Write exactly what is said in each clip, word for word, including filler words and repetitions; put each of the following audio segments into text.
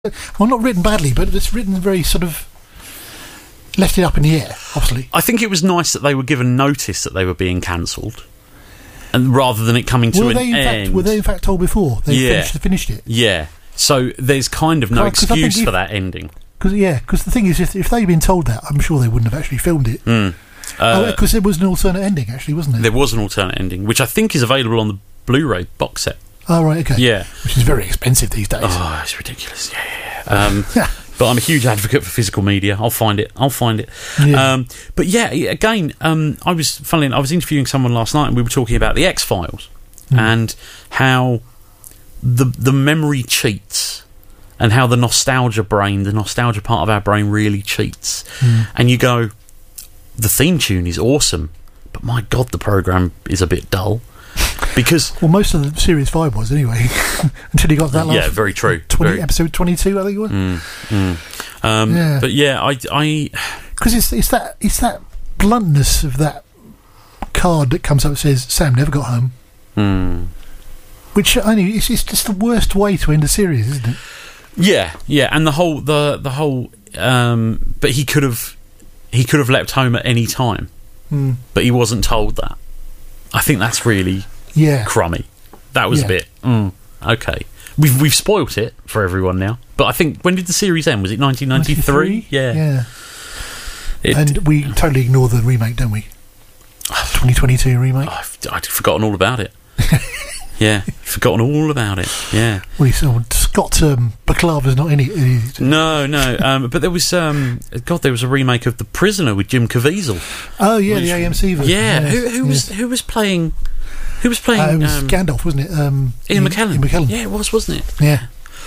well, not written badly, but it's written very sort of left it up in the air, obviously. I think it was nice that they were given notice that they were being cancelled, and rather than it coming to were an they in end. Fact, were they in fact told before they yeah. finished, finished it? Yeah. So there's kind of no Cause, cause excuse if, for that ending. Cause, yeah, because the thing is, if, if they'd been told that, I'm sure they wouldn't have actually filmed it. Mm. Because Uh, oh, there was an alternate ending, actually, wasn't there? There was an alternate ending, which I think is available on the Blu-ray box set. Oh, right, okay. Yeah. Which is very expensive these days. Oh, it's ridiculous. Yeah, yeah, yeah. Um, but I'm a huge advocate for physical media. I'll find it. I'll find it. Yeah. Um, but yeah, again, um, I was funnily enough, I was interviewing someone last night, and we were talking about the X-Files mm. and how the the memory cheats, and how the nostalgia brain, the nostalgia part of our brain, really cheats. Mm. And you go, the theme tune is awesome, but my God, the program is a bit dull. Because well, most of the series five was anyway, until you got that last. Yeah, very true. twenty very. Episode twenty-two, I think it was. Mm, mm. Um, yeah. But yeah, I, I, because it's it's that it's that bluntness of that card that comes up and says Sam never got home, mm. which I know it's, it's just the worst way to end a series, isn't it? Yeah, yeah, and the whole the the whole. Um, but he could have he could have leapt home at any time, mm. but he wasn't told that. I think that's really yeah crummy. That was yeah. a bit mm, okay. We've we've spoilt it for everyone now. But I think when did the series end? Was it nineteen ninety-three? Yeah, yeah. It, and we totally ignore the remake, don't we? twenty twenty-two remake. I've, I'd forgotten all about it. Yeah, forgotten all about it. Yeah. Well, he's, oh, Scott um, Baklava's not in it. Is he? No, no. Um, but there was, um, God, there was a remake of The Prisoner with Jim Caviezel. Oh yeah, Which, the A M C version. Yeah, yes, who, who yes. was who was playing? Who was playing? Uh, it was um, Gandalf, wasn't it? Um, Ian McKellen. Ian McKellen. Yeah, it was, wasn't it? Yeah.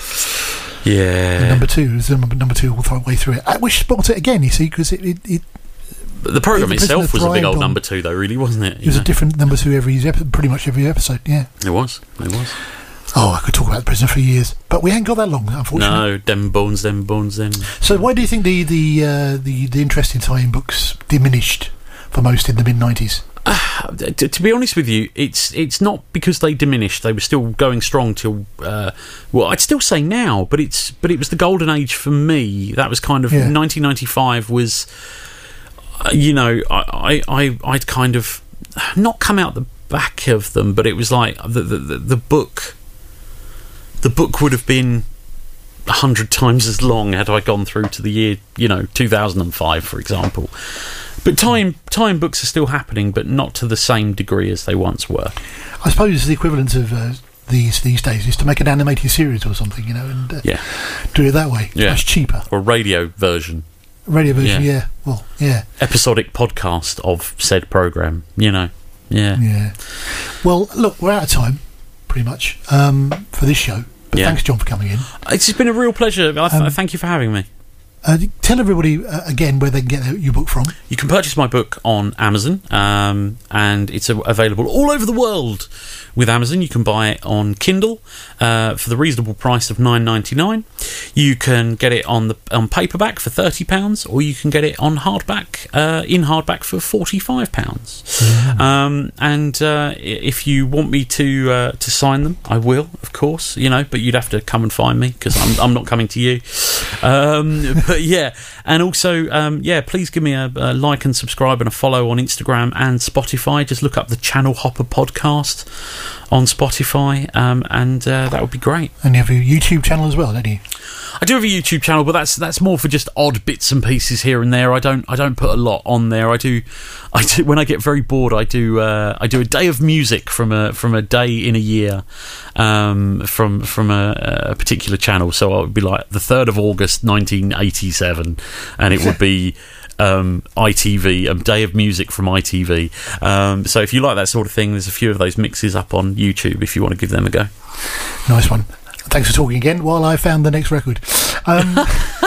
Yeah. And number two is number, number two all the way through it. I wish spot it again. You see, because it, it, it But the program the itself was a big old on, number two, though, really, wasn't it? It was know? a different number two every pretty much every episode. Yeah, it was. It was. Oh, I could talk about The Prisoner for years, but we ain't got that long, unfortunately. No, them bones, them bones, them. So, why do you think the the uh, the, the interest in tie-in books diminished for most in the mid nineties? Uh, to, to be honest with you, it's it's not because they diminished. They were still going strong till uh, well, I'd still say now, but it's but it was the golden age for me. That was kind of yeah. nineteen ninety-five was, uh, you know, I, I I'd kind of not come out the back of them, but it was like the the, the, the book. The book would have been a hundred times as long had I gone through to the year, you know, two thousand five, for example. But time time books are still happening, but not to the same degree as they once were. I suppose the equivalent of uh, these these days is to make an animated series or something, you know, and uh, yeah. do it that way. Yeah. It's cheaper. Or a radio version. Radio version, yeah. yeah. Well, yeah. Episodic podcast of said programme, you know. Yeah. Yeah. Well, look, we're out of time, pretty much, um, for this show. But yeah. thanks, John, for coming in. It's been a real pleasure. I, th- Um, I thank you for having me. Uh, tell everybody uh, again where they can get your book from. You can purchase my book on Amazon, um, and it's a- available all over the world with Amazon. You can buy it on Kindle uh, for the reasonable price of nine ninety-nine. You can get it on the on paperback for thirty pounds, or you can get it on hardback uh, in hardback for forty-five pounds. Mm. Um, and uh, if you want me to uh, to sign them, I will, of course. You know, but you'd have to come and find me because I'm I'm not coming to you. Um, but yeah, and also um, yeah, please give me a, a like and subscribe and a follow on Instagram and Spotify. Just look up the Channel Hopper podcast on Spotify, um, and uh, that would be great. And you have a YouTube channel as well, don't you? I do have a YouTube channel, but that's that's more for just odd bits and pieces here and there. I don't I don't put a lot on there. I do I do when I get very bored. I do uh, I do a day of music from a from a day in a year, um, from from a, a particular channel. So it would be like the third of August, nineteen eighty-seven, and it would be. Um, I T V, a day of music from I T V. Um, so if you like that sort of thing, there's a few of those mixes up on YouTube if you want to give them a go. Nice one. Thanks for talking again while I found the next record. Um,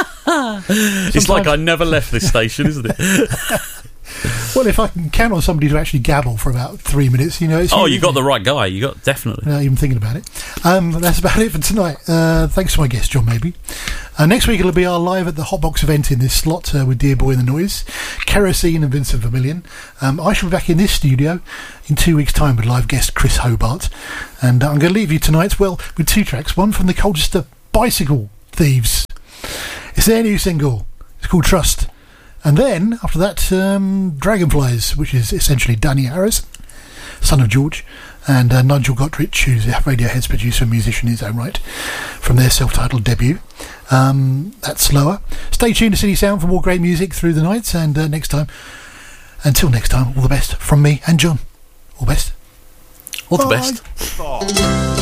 it's like I never left this station, isn't it? Well, if I can count on somebody to actually gabble for about three minutes, you know. It's oh, you, you got the right guy. You got definitely. Without even thinking about it. Um, that's about it for tonight. Uh, thanks to my guest, John Mabey. Uh, next week it'll be our live at the Hotbox event in this slot uh, with Dear Boy and the Noise, Kerosene and Vincent Vermillion. Um, I shall be back in this studio in two weeks' time with live guest Chris Hobart. And uh, I'm going to leave you tonight, well, with two tracks. One from the Colchester Bicycle Thieves. It's their new single. It's called Trust. And then, after that, um, Dragonflies, which is essentially Danny Harris, son of George, and uh, Nigel Godrich, who's Radiohead's producer and musician in his own right, from their self-titled debut. Um, that's slower. Stay tuned to City Sound for more great music through the nights, and uh, next time, until next time, all the best from me and John. All the best. All the Bye. best.